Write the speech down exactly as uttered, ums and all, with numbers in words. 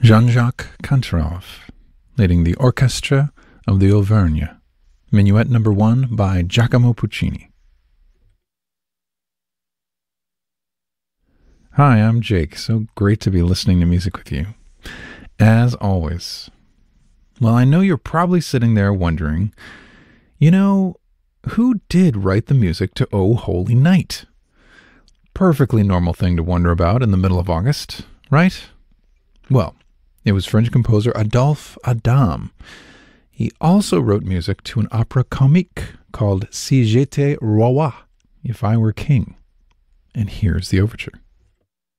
Jean-Jacques Cantarov, leading the Orchestra of the Auvergne, Minuet number one by Giacomo Puccini. Hi, I'm Jake. So great to be listening to music with you. As always. Well, I know you're probably sitting there wondering, you know, who did write the music to O Holy Night? Perfectly normal thing to wonder about in the middle of August, right? Well, it was French composer Adolphe Adam. He also wrote music to an opera comique called Si j'étais roi, If I Were King. And here's the overture.